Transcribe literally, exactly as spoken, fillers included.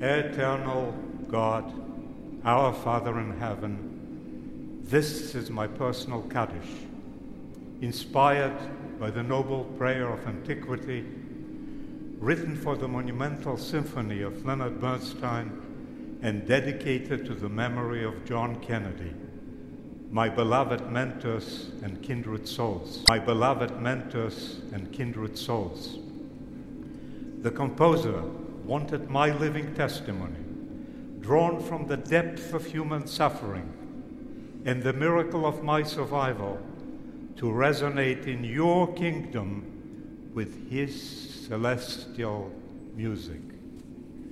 Eternal God, our Father in heaven, this is my personal Kaddish, inspired by the noble prayer of antiquity, written for the monumental symphony of Leonard Bernstein and dedicated to the memory of John Kennedy, my beloved mentors and kindred souls, my beloved mentors and kindred souls. The composer wanted my living testimony, drawn from the depth of human suffering and the miracle of my survival, to resonate in your kingdom with his celestial music.